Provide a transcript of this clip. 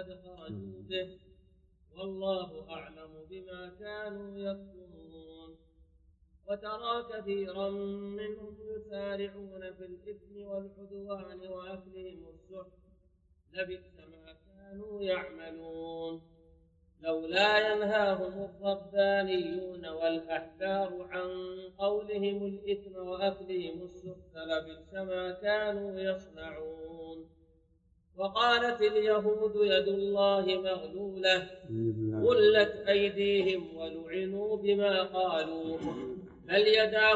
قد خرجوا به، والله أعلم بما كانوا يكتمون. وترى كثيرا منهم يسارعون في الإثم والعدوان وأكلهم السحت، لبئس ما كانوا يعملون. لولا ينهاهم الربانيون والأحبار عن قولهم الإثم وأكلهم السحت لبئس ما كانوا يصنعون. وقالت اليهود يد الله مغلولة غلت أيديهم ولعنوا بما قالوا، بل يداه